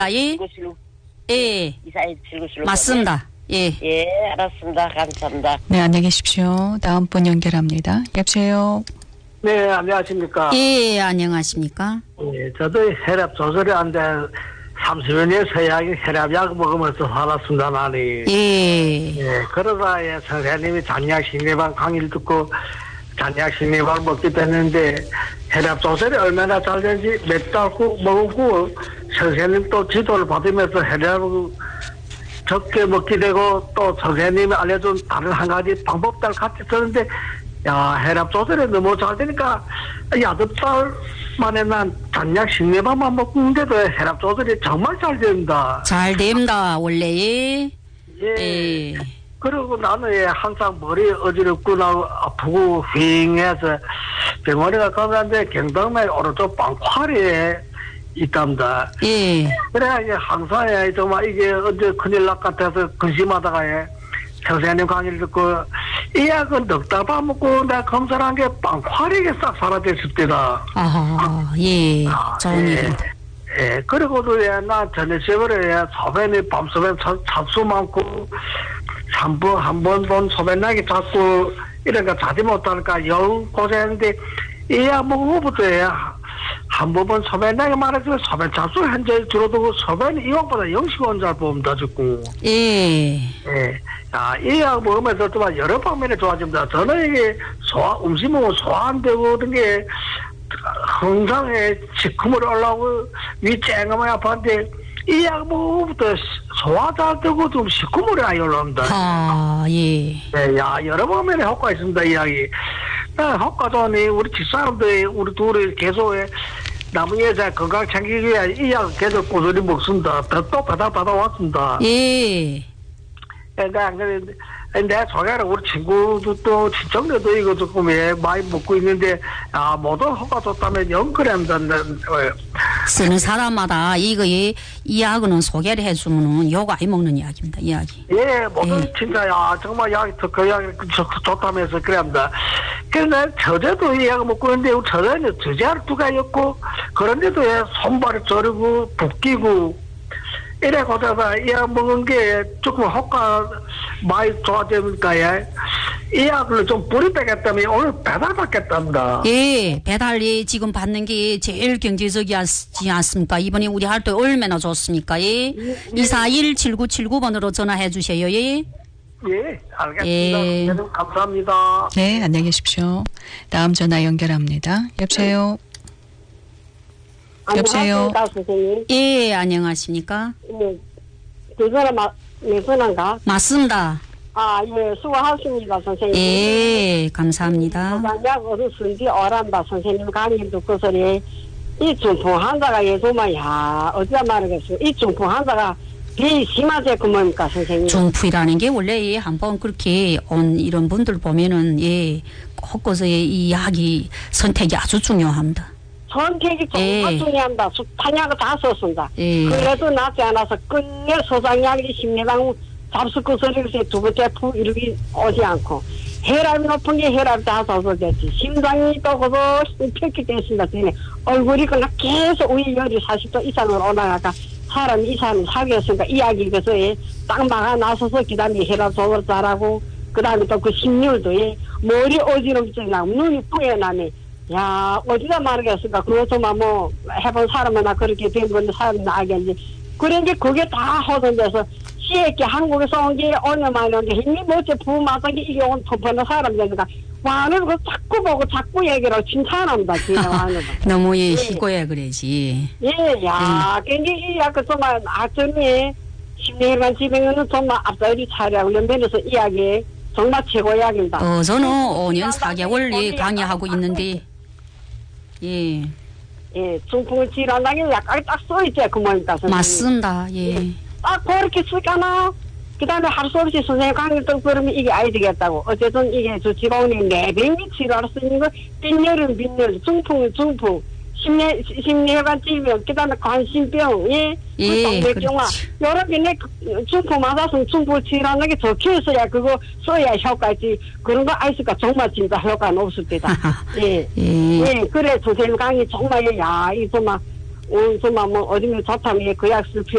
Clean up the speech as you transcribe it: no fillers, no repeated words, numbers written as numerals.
예. 예. 이사일 7976. 맞습니다. 예. 예, 알았습니다. 감사합니다. 네, 안녕히 계십시오. 다음 분 연결합니다. 여보세요. 네, 안녕하십니까. 예, 안녕하십니까. 예, 저도 혈압 조절이 안 돼. 30년에 서약이 혈압약 먹으면서 살았습니다만이. 예. 예, 그러다 예, 선생님이 잔약 식리방 강의를 듣고 잔약 식리방 먹게 됐는데 혈압 조절이 얼마나 잘 되는지 몇 달 후 먹고 선생님 또 지도를 받으면서 혈압을 적게 먹게 되고 또 선생님이 알려준 다른 한 가지 방법들 같이 쓰는데 야, 혈압 조절이 너무 잘 되니까 8달 만에 난 잔약 식리방만 먹는데도 혈압 조절이 정말 잘 됩니다. 잘 됩니다. 원래. 예. 예. 그리고 나는 예, 항상 머리 어지럽고 아프고 휑해서 병원에 가봤는데 경동맥 오른쪽 방파리에 있답니다. 예. 그래야 이제 항상 예, 정말 이게 언제 큰일 날 것 같아서 근심하다가 예, 선생님 강의를 듣고 이 약은 넉 달 밥 먹고 내가 검사를 한 게 빵파리게 싹 사라졌을 때다. 아, 예. 좋은 예. 일입니다. 예, 그리고도 예, 나 저녁새벽에 예, 소변이 밤소변 잡수 많고 한 번 본 소변나게 자꾸 이런 거 자지 못하니까 영 고생했는데 이 약 먹고부터 예, 한 번 소변나게 말해서 소변 잡수 현재 줄어들고 소변이 이왕보다 영시간 잘 봅니다, 지금. 예. 예. 자, 이 약 먹으면서 좀 여러 방면에 좋아집니다. 저는 이게 음식 먹으면 소화 안 되고, 그런 게, 항상 시커멓게 올라오고, 위 쨍하면 아파한데, 이 약 먹으면부터 소화 잘 되고, 좀 시커멓게 아이 올라옵니다. 아, 예. 네, 야, 여러 방면에 효과가 있습니다, 이 약이. 효과 좋으니, 우리 집사람들, 우리 둘이 계속, 남은 여자 건강 챙기기 위해 이 약 계속 꾸준히 먹습니다. 또 받아왔습니다. 예. 그러니까 내가 소개하는 우리 친구도 또 친척들도 이거 조금 많이 먹고 있는데 모두 효과 좋다면 영끌합니다. 쓰는 사람마다 이 약은 소개를 해주면 요거 아이 먹는 약입니다. 이 약이. 예, 모두 진짜 정말 약이 그 약이 좋다면서 그래합니다. 그래서 저제도 이 약을 먹고 있는데 저제는 저제할 두가 있고 그런데도 손발이 저리고 붓기고 이래 고다가 이 약 먹은 게 조금 효과 많이 좋아지니까 이 약을 좀 뿌리 빼겠다면 오늘 배달 받겠답니다. 예, 배달이 지금 받는 게 제일 경제적이지 않습니까? 이번에 우리 할 때 얼마나 좋습니까? 예. 241-7979번으로 전화해 주세요. 예. 예, 알겠습니다. 예. 네, 감사합니다. 네, 안녕히 계십시오. 다음 전화 연결합니다. 여보세요. 여보세요. 안녕하십니까, 선생님. 예, 안녕하십니까? 예. 내 전화인가? 맞습니다. 아, 예, 수고하십니다, 선생님. 예, 감사합니다. 약 어르신디 오란다, 선생님 강의 듣고서니, 이 중풍 환자가 예조만, 어디다 말하겠어요. 이 중풍 환자가 비 심하지, 그 뭡니까, 선생님? 중풍이라는 게 원래 한번 그렇게 온 이런 분들 보면은, 예, 곳곳에 이 약이 선택이 아주 중요합니다. 선택이 정말 중요합니다. 탄약을 다 썼습니다. 예. 그래도 낫지 않아서 끝내 소장약이 심리당 잡수고 서리에서 두 번째 푹 이렇게 오지 않고 혈압이 높은 게 혈압이 다 조절됐지. 심장이 또 그거 팽팽히 됐습니다. 얼굴이 그냥 계속 위에 열이 40도 이상으로 올라가가 사람이 이 사람 사귀었으니까 이야기 그래서 딱 막아 나서서 그 다음에 혈압 조절 잘하고 그 다음에 또 그 심률도 머리 어지럽지 나고 눈이 뿌여나네. 야, 어디다 말하겠습니까? 그것도만 뭐, 해본 사람이나 그렇게 된 건데 사람이 알겠지. 그런데 그게 다 하던 데서, 시에게 한국에서 온 게 얼마나 온게 힘이 뭐지, 부마당이 이게 온 터프는 사람이니까, 와는 그 자꾸 보고 자꾸 얘기를 칭찬합니다, 진짜 와는. 너무 희고야 그러지. 예, 야, 근데 이 약간 정말 아점이, 심리관 집에는 정말 앞자리 차리하고 연변에서 이야기, 정말 최고 약입니다. 저는 5년 4개월 강의하고 있는데, 예. 예, 중풍을 치료한다는 게 약간 딱 써있죠, 그 뭐니까. 맞습니다, 예. 딱 그렇게 쓸까나? 그 다음에 할 수 없이 선생님 강의 또 그러면 이게 아이 되겠다고. 어쨌든 이게 저 지방이 내병이 치료할 수 있는 거, 빈혈은 빈혈, 중풍은 중풍, 심리혈관 질병, 그 다음에 관심병, 예, 동맥경화, 여러 개의 중풍 맞아서 중풍 치료하는 게 적혀 있어야 그거 써야 효과지. 그런 거 아이스가 정말 진짜 효과는 없을 때다. 예, 예, 그래 선생님 강의 정말 야, 이 정말 원수만 뭐 어디면 좋다면 그 약 쓸 필요